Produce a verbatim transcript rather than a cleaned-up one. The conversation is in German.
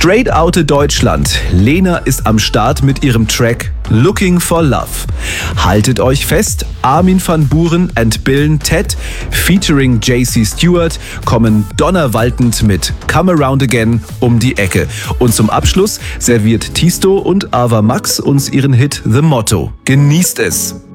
Straight Outta Deutschland. Lena ist am Start mit ihrem Track Looking for Love. Haltet euch fest, Armin van Buuren and Bill Ted featuring J C Stewart kommen donnerwaltend mit Come Around Again um die Ecke. Und zum Abschluss serviert Tisto und Ava Max uns ihren Hit The Motto. Genießt es!